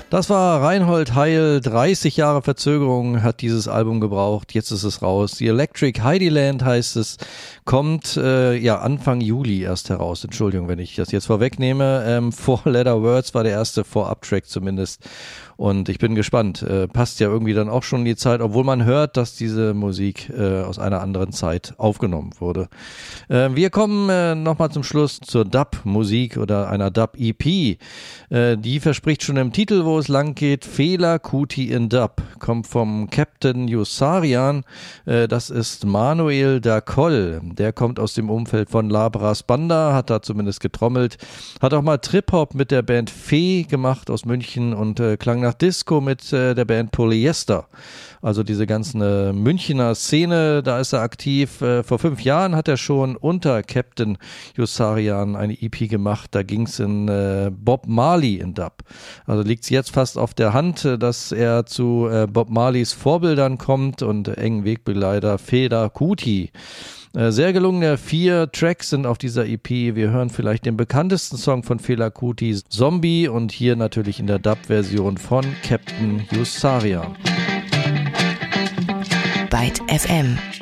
Das war Reinhold Heil. 30 Jahre Verzögerung hat dieses Album gebraucht. Jetzt ist es raus. The Electric Heidiland heißt es. Kommt Anfang Juli erst heraus. Entschuldigung, wenn ich das jetzt vorwegnehme. Four Letter Words war der erste Vorab-Track zumindest. Und ich bin gespannt. Passt ja irgendwie dann auch schon in die Zeit, obwohl man hört, dass diese Musik aus einer anderen Zeit aufgenommen wurde. Wir kommen nochmal zum Schluss zur Dub-Musik oder einer Dub-EP. Die verspricht schon im Titel, wo es lang geht, Fela Kuti in Dub. Kommt vom Captain Yossarian. Das ist Manuel da Coll. Der kommt aus dem Umfeld von Labras Banda, hat da zumindest getrommelt. Hat auch mal Trip-Hop mit der Band Fee gemacht aus München und klang nach Disco mit der Band Polyester. Also diese ganze Münchner Szene, da ist er aktiv. Vor 5 Jahren hat er schon unter Captain Yossarian eine EP gemacht. Da ging es in Bob Marley in Dub. Also liegt es jetzt fast auf der Hand, dass er zu Bob Marleys Vorbildern kommt und engen Wegbegleiter Fela Kuti. Sehr gelungene 4 Tracks sind auf dieser EP. Wir hören vielleicht den bekanntesten Song von Fela Kuti, Zombie, und hier natürlich in der Dub-Version von Captain Yossarian. Byte FM.